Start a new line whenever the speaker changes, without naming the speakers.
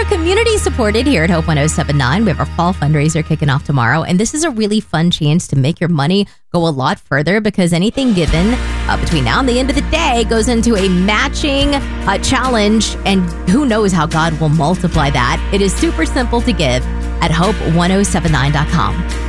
community supported here at Hope 1079. We have our fall fundraiser kicking off tomorrow. And this is a really fun chance to make your money go a lot further because anything given between now and the end of the day goes into a matching challenge. And who knows how God will multiply that. It is super simple to give at hope1079.com.